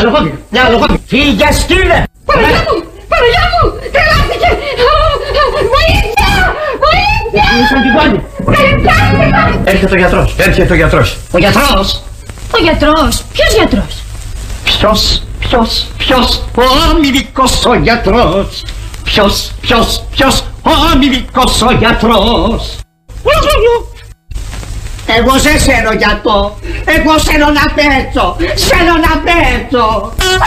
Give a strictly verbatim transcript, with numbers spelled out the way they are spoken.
λογόμηνα, μια λογόμηνα. Φύγε, στείλε. Παναγιά μου, Παναγιά μου, τρελάθηκε. Βοήθεια, βοήθεια. Ήσαν την πόλη. Έρχεται ο γιατρός, έρχεται ο γιατρός. Ο γιατρός. Ο γιατρός, ποιος γιατρός? Ποιος, ποιος, ποιος, ο αμυδικός ο γιατρός. Ποιος, ποιος, ποιος, ο αμυδικός ο γιατρός. Εγώ σε σένω γιατρό, εγώ σένω να πέτσω, σένω να πέτσω.